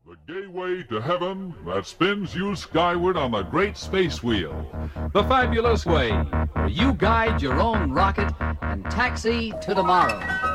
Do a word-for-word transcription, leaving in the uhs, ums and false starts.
The gateway to heaven that spins you skyward on the great space wheel. The fabulous way, where you guide your own rocket and taxi to tomorrow.